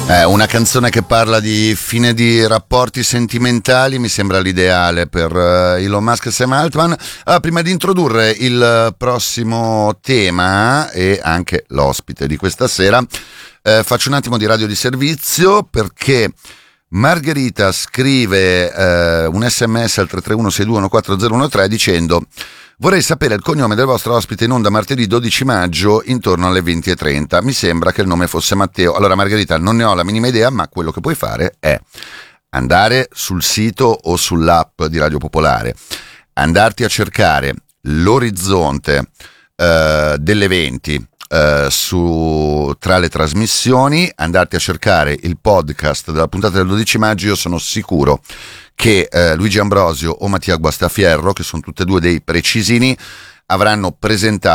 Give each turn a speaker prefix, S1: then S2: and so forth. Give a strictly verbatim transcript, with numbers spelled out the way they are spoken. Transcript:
S1: Eh, una canzone che parla di fine di rapporti sentimentali mi sembra l'ideale per uh, Elon Musk e Sam Altman. Allora, prima di introdurre il prossimo tema e anche l'ospite di questa sera, eh, faccio un attimo di radio di servizio perché Margherita scrive eh, un sms al tre tre uno sei due uno quattro zero uno tre dicendo: vorrei sapere il cognome del vostro ospite in onda martedì dodici maggio intorno alle venti e trenta. Mi sembra che il nome fosse Matteo. Allora Margherita, non ne ho la minima idea, ma quello che puoi fare è andare sul sito o sull'app di Radio Popolare, andarti a cercare l'orizzonte eh, delle venti Uh, su, tra le trasmissioni, andarti a cercare il podcast della puntata del dodici maggio. Io sono sicuro che uh, Luigi Ambrosio o Mattia Guastafierro, che sono tutte e due dei precisini, avranno presentato